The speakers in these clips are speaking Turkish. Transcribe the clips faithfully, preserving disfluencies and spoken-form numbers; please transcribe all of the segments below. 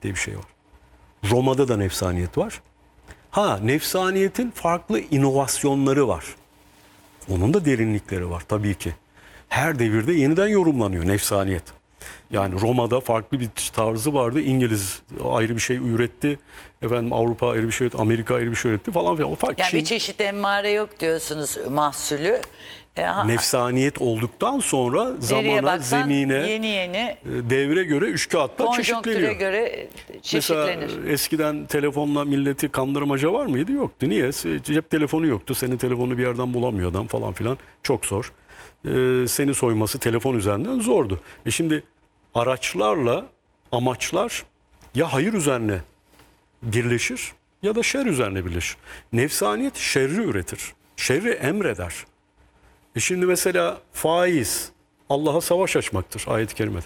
nefsaniyet diye bir şey var. Roma'da da nefsaniyet var. Ha, nefsaniyetin farklı inovasyonları var. Onun da derinlikleri var tabii ki. Her devirde yeniden yorumlanıyor nefsaniyet. Yani Roma'da farklı bir tarzı vardı. İngiliz ayrı bir şey üretti. Efendim Avrupa ayrı bir şey üretti. Amerika ayrı bir şey üretti falan filan. Fark, Yani Çin, bir çeşit emmare yok diyorsunuz mahsulü. E, ha, nefsaniyet olduktan sonra nereye zamana, baksan zemine, yeni yeni devre göre üç kağıtlar konjonktüre çeşitleniyor. göre çeşitlenir. Mesela eskiden telefonla milleti kandırmaca var mıydı? Yoktu. Niye? Cep telefonu yoktu. Senin telefonunu bir yerden bulamıyor adam falan filan. Çok zor. Ee, seni soyması telefon üzerinden zordu. E şimdi araçlarla amaçlar ya hayır üzerine birleşir ya da şer üzerine birleşir. Nefsaniyet şerri üretir. Şerri emreder. E şimdi mesela faiz Allah'a savaş açmaktır ayet-i kerimede.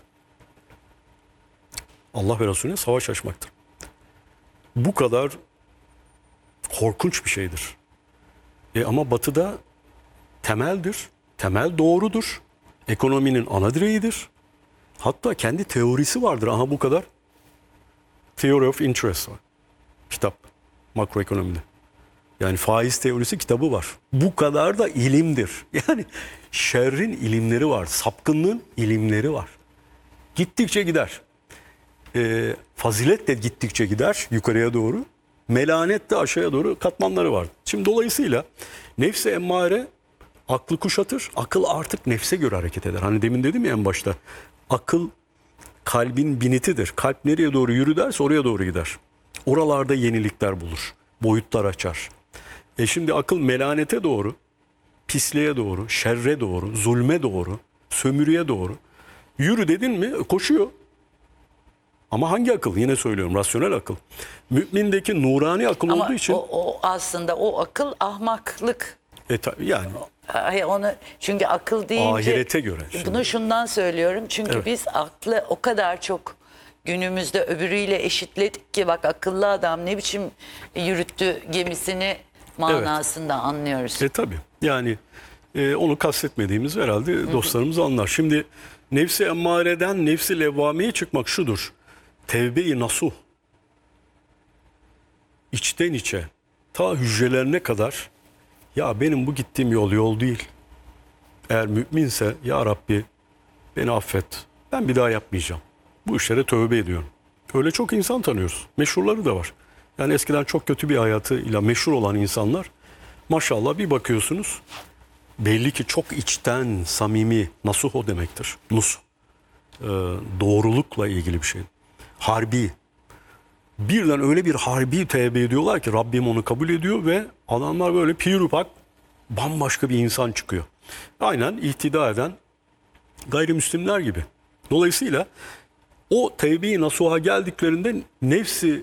Allah ve Resulüne savaş açmaktır. Bu kadar korkunç bir şeydir. E ama Batı'da temeldir. Temel doğrudur. Ekonominin ana direğidir. Hatta kendi teorisi vardır. Aha bu kadar. Theory of Interest var. Kitap. Makroekonomide. Yani faiz teorisi kitabı var. Bu kadar da ilimdir. Yani şerrin ilimleri var. Sapkınlığın ilimleri var. Gittikçe gider. E, fazilet de gittikçe gider yukarıya doğru. Melanet de aşağıya doğru katmanları var. Şimdi dolayısıyla nefs-i emmare aklı kuşatır. Akıl artık nefse göre hareket eder. Hani demin dedim ya en başta. Akıl kalbin binitidir. Kalp nereye doğru yürü derse oraya doğru gider. Oralarda yenilikler bulur. Boyutlar açar. E şimdi akıl melanete doğru, pisliğe doğru, şerre doğru, zulme doğru, sömürüye doğru. Yürü dedin mi koşuyor. Ama hangi akıl? Yine söylüyorum rasyonel akıl. Mümindeki nurani akıl Ama olduğu için. o, o aslında o akıl ahmaklık. E, tabii yani Hayır, onu çünkü akıl deyince ahirete göre. Şimdi. bunu şundan söylüyorum çünkü Evet. biz aklı o kadar çok günümüzde öbürüyle eşitledik ki bak akıllı adam ne biçim yürüttü gemisini manasında anlıyoruz. E tabii yani e, onu kastetmediğimiz herhalde dostlarımız anlar. Şimdi nefsi emmareden nefsi levvameye çıkmak şudur. Tevbe-i nasuh. İçten içe ta hücrelerine kadar ya benim bu gittiğim yol yol değil. Eğer müminse ya Rabbi beni affet. Ben bir daha yapmayacağım. Bu işlere tövbe ediyorum. Öyle çok insan tanıyoruz. Meşhurları da var. Yani eskiden çok kötü bir hayatıyla meşhur olan insanlar maşallah bir bakıyorsunuz belli ki çok içten, samimi, nasuh o demektir. Nus. Ee, doğrulukla ilgili bir şey. Harbi. Birden öyle bir harbi tevbe ediyorlar ki Rabbim onu kabul ediyor ve adamlar böyle pirupak bambaşka bir insan çıkıyor. Aynen ihtida eden gayrimüslimler gibi. Dolayısıyla o tevbe-i nasuha geldiklerinde nefsi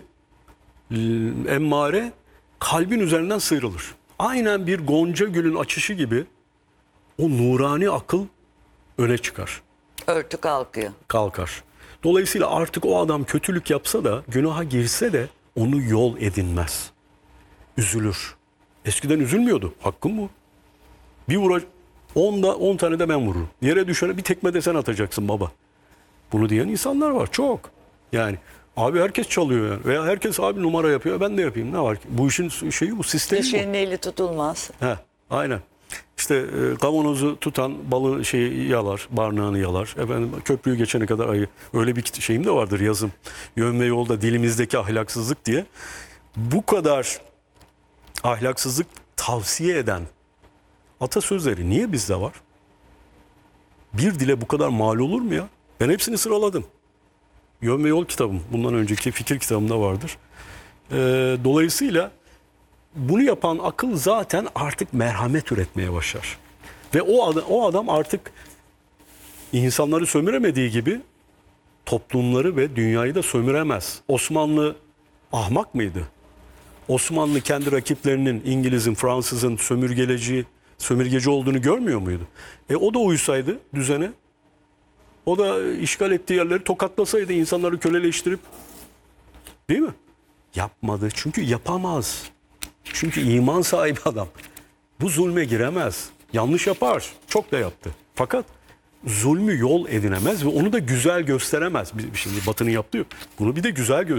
emmare kalbin üzerinden sıyrılır. Aynen bir gonca gülün açışı gibi o nurani akıl öne çıkar. Örtü kalkıyor. Kalkar. Dolayısıyla artık o adam kötülük yapsa da günaha girse de onu yol edinmez. Üzülür. Eskiden üzülmüyordu. Hakkım bu. Bir vura onda on tane de ben vururum. Yere düşene bir tekme de sen atacaksın baba. Bunu diyen insanlar var çok. Yani abi herkes çalıyor yani. Veya herkes abi numara yapıyor ben de yapayım ne var ki? Bu işin şeyi bu sistemi bu. Düşenin eli tutulmaz. He, aynen. İşte e, kavanozu tutan balığı şeyi yalar, barnağını yalar. Efendim köprüyü geçene kadar ayı. Öyle bir şeyim de vardır yazım. Yön ve yolda dilimizdeki ahlaksızlık diye. Bu kadar ahlaksızlık tavsiye eden atasözleri niye bizde var? Bir dile bu kadar mal olur mu ya? Ben hepsini sıraladım. Yön ve Yol kitabım. Bundan önceki fikir kitabımda vardır. Ee, dolayısıyla bunu yapan akıl zaten artık merhamet üretmeye başlar. Ve o adam, o adam artık insanları sömüremediği gibi toplumları ve dünyayı da sömüremez. Osmanlı ahmak mıydı? Osmanlı kendi rakiplerinin İngiliz'in, Fransız'ın sömürgeleci, sömürgeci olduğunu görmüyor muydu? E o da uysaydı düzene. O da işgal ettiği yerleri tokatlasaydı insanları köleleştirip, değil mi? Yapmadı. Çünkü yapamaz. Çünkü iman sahibi adam. Bu zulme giremez. Yanlış yapar. Çok da yaptı. Fakat zulmü yol edinemez ve onu da güzel gösteremez. Şimdi Batı'nın yaptığı bunu bir de güzel göster.